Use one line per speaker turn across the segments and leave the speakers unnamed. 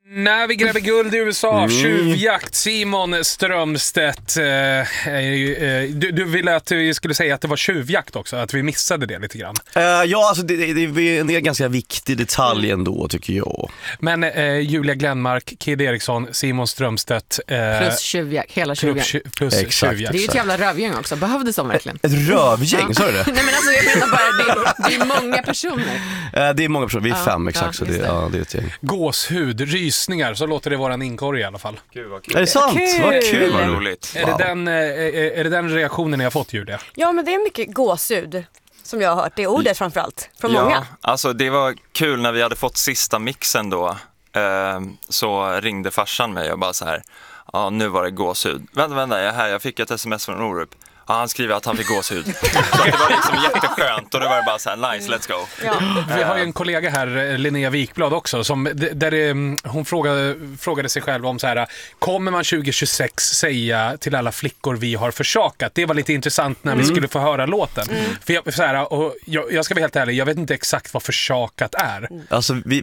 När vi gräver guld i USA, tjuvjakt, Simon Strömstedt. Du ville att vi skulle säga att det var tjuvjakt också, att vi missade det lite grann.
Ja, alltså det är en ganska viktig detalj ändå, tycker jag.
Men Julia Glenmark, Kid Eriksson, Simon Strömstedt.
Plus tjuvjakt, hela tjuvjakt.
Plus
exakt,
tjuvjakt.
Det är ju ett jävla rövgäng också, behövdes de verkligen?
Ett rövgäng, sa du det?
Nej men alltså jag menar bara, det är många personer.
Det är många personer, vi är 5 exakt, så det är ett gäng.
Gåshud, rysningar, så låter det vara en inkorg i alla fall.
Gud vad kul.
Är det sant? Vad kul,
Vad roligt.
Är det den reaktionen ni har fått, Julia?
Ja, men det är mycket gåshud som jag har hört. Det ordet framförallt, från många.
Alltså det var kul när vi hade fått sista mixen då. Så ringde farsan mig och bara så här: ja, nu var det gåshud. Vänta, jag fick ett sms från Orup. Ja, han skriver att han fick gåshud. Så det var liksom jätteskönt och det var bara så här: nice, let's go.
Ja.
Vi har ju en kollega här, Linnea Wikblad också, som, hon frågade sig själv om så här: kommer man 2026 säga till alla flickor vi har försakat? Det var lite intressant när vi skulle få höra låten. För jag ska vara helt ärlig, jag vet inte exakt vad försakat är.
Alltså vi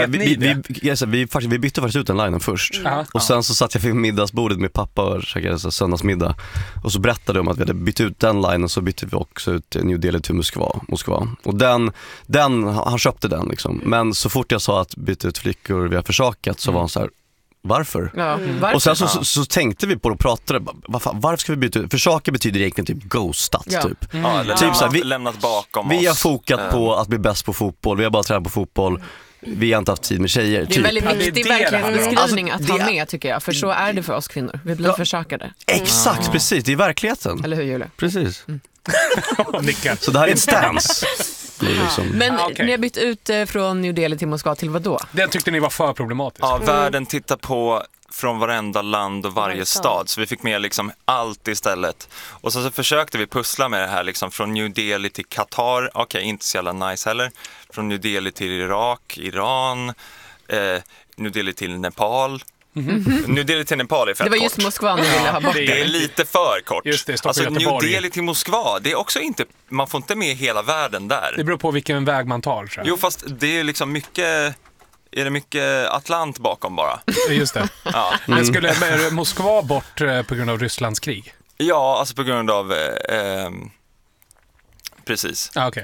bytte faktiskt ut den linen först. Och sen så satt jag vid middagsbordet med pappa och käkade söndagsmiddag. Och så berättade de att vi hade bytt ut den linen, så bytte vi också ut New Delhi till Moskva. Och han köpte den liksom. Men så fort jag sa att byta ut flickor vi har försakat, så var han så här: varför?
Varför?
Och sen så tänkte vi på det och pratade, varför ska vi byta ut? Försaka betyder egentligen typ ghostat typ.
Eller
Typ så här,
lämnat bakom oss.
Vi har fokat på att bli bäst på fotboll, vi har bara tränat på fotboll. Vi har inte haft tid med tjejer.
Det är en väldigt
det är
viktig
det
verklighetsbeskrivning
alltså,
att ha med, tycker jag. För så är det för oss kvinnor. Vi blir försakade.
Exakt, precis. Det är verkligheten.
Eller hur, Julia?
Precis.
Nickar.
Så det här är en stance. Liksom.
Men
okej.
ni har bytt ut från New Delhi till Moskva till vad då?
Den tyckte ni var för problematisk.
Ja, världen tittar på från varenda land och varje stad. Så vi fick med liksom allt istället. Och så försökte vi pussla med det här liksom, från New Delhi till Qatar. Okej, inte så jävla nice heller. Från New Delhi till Irak, Iran, New Delhi till Nepal. New Delhi till Nepal är fett kort.
Det var just Moskva ni ville ha bort.
Det är lite för kort.
Just det,
alltså New
Göteborg.
Delhi till Moskva, det är också inte, man får inte med hela världen där.
Det beror på vilken väg man tar, tror jag.
Jo, fast det är liksom mycket. Är det mycket Atlant bakom bara?
Just det.
Ja.
Men skulle Moskva bort på grund av Rysslands krig?
Ja, alltså på grund av precis.
Okej.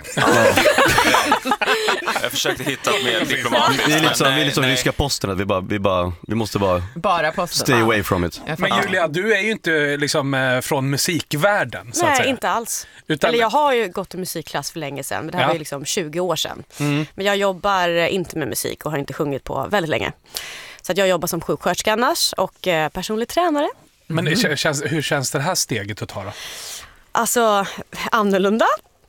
Jag försökte hitta ett mer diplomatiskt.
Vi är lite som ryska posten, att vi måste
Bara posten.
stay away from it.
Men Julia, du är ju inte liksom från musikvärlden, så att
Nej,
säga.
inte alls.
Utan,
Eller jag har ju gått i musikklass för länge sedan, men det här var ju liksom 20 år sedan. Men jag jobbar inte med musik och har inte sjungit på väldigt länge. Så att jag jobbar som sjuksköterska annars och personlig tränare.
men hur känns det här steget att ta då?
Alltså, annorlunda.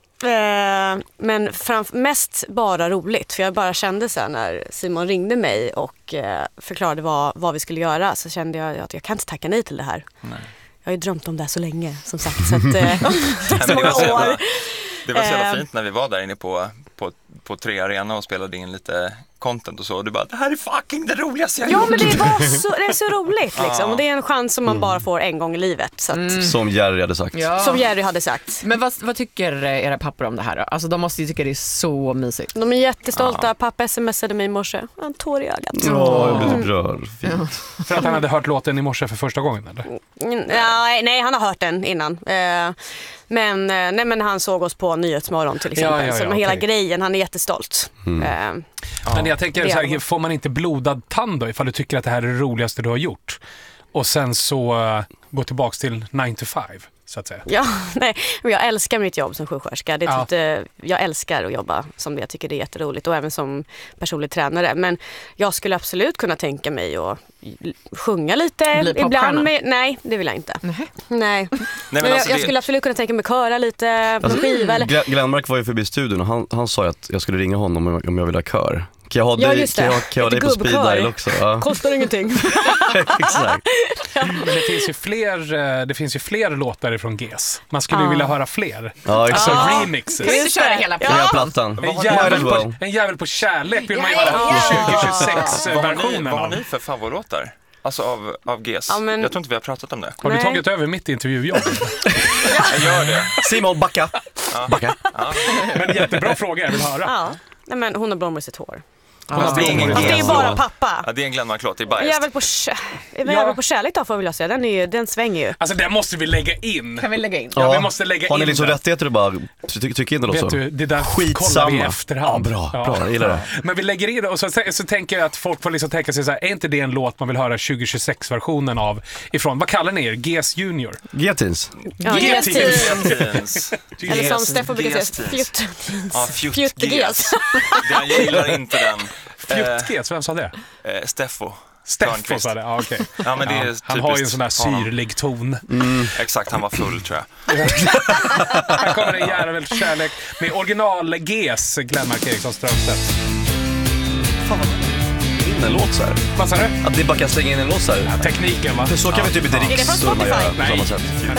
Men mest bara roligt. För jag bara kände sen när Simon ringde mig och förklarade vad vi skulle göra, så kände jag att jag kan inte tacka nej till det här. Nej. Jag har ju drömt om det så länge, som sagt. Så att, så många år.
Det var så jävla fint när vi var där inne på 3 Arena och spelade in lite content och så. Och du bara, det här är fucking det roligaste jag gjort.
Ja, men det är så roligt liksom. Och det är en chans som man bara får en gång i livet. Så att,
Som Jerry hade sagt.
Ja.
som Jerry hade sagt.
Men vad tycker era pappor om det här då? Alltså de måste ju tycka det är så mysigt.
De är jättestolta. Pappa smsade mig i morse. En tår i ögat.
Ja, jag blir rör. Fint.
För att han hade hört låten i morse för första gången, eller?
Nej, han har hört den innan. Men han såg oss på Nyhetsmorgon till exempel. Så hela grejen, han är jättestolt.
Men jag tänker så här, får man inte blodad tand då ifall du tycker att det här är det roligaste du har gjort? Och sen så gå tillbaks till 9 to 5, så att säga.
Ja, nej, men jag älskar mitt jobb som sjuksköterska. Jag älskar att jobba som det. Jag tycker det är jätteroligt, och även som personlig tränare. Men jag skulle absolut kunna tänka mig att sjunga lite ibland. Nej, det vill jag inte. Nej. Men jag skulle absolut kunna tänka mig köra lite på skiva. Eller...
Glenmark var ju förbi studion och han sa att jag skulle ringa honom om jag ville ha kör. Kan jag ha dig, kan jag ha dig på speed dial också? Ja.
Kostar ingenting.
Exakt.
Men det finns ju fler låtar ifrån GES. Man skulle ju vilja höra fler.
Ja, exakt.
Remixes.
Kan vi inte köra hela
plattan?
En jävel på kärlek vill man ju höra 2026-versionen.
Vad har ni för favoritlåtar? Alltså av GES.
Ja, men...
Jag tror inte vi har pratat om det.
Har du tagit över mitt intervjujobb?
Jag gör det.
Simon, backa.
Ja.
Men jättebra fråga, jag vill höra.
Ja. Nej, men hon har blommor i sitt hår.
Hon har
det är ingen
Fast det är ju
Glenmark.
bara pappa.
Ja, det är en Glenmark-låt, det är
Jag är
biased.
väl på kärlek då får vi säga. Den svänger ju.
Alltså den måste vi lägga in.
Kan vi lägga in?
Ja, vi måste lägga
Har ni
in
liksom
den.
rättigheter att bara trycka in den också?
Vet du, det där
Skitsamma.
kollar vi i efterhand.
Ja, bra, jag gillar det.
Men vi lägger in det och så tänker jag att folk får liksom tänka sig så här, är inte det en låt man vill höra 2026-versionen av ifrån? Vad kallar ni er? GS Junior?
G-teens.
Ja,
G-teens.
G-teens.
Eller som Steffo brukar säga,
G-teens. Ja,
fjutt-gs.
fjutt-gs. Jag gillar inte den.
Fjutt-gs, vem sa det?
Steffo.
Steffo
Törnqvist.
sa det, ja okej.
Ja, men det är
Han har ju en
typiskt
sån där
honom.
syrlig ton.
Exakt, han var full tror jag.
Här kommer en jävla kärlek med original-GS, Glenmark Eriksson Strömstedt.
In en låt så här.
Vad sa du?
Att det bara kan slänga in en låt så här.
Tekniken va?
Så kan vi typ inte
Är det från
riksdagen
Spotify?
göra på samma
Nej.
sätt.